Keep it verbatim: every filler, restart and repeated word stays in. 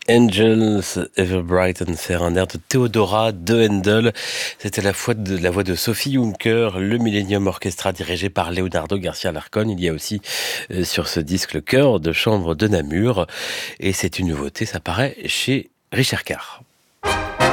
Angels Ever Bright and Fair, un air de Theodora de Handel. C'était la, voix de, la voix de Sophie Juncker, le Millennium Orchestra dirigé par Leonardo Garcia Larcon. Il y a aussi euh, sur ce disque le chœur de chambre de Namur. Et c'est une nouveauté, ça paraît chez Richard Carr.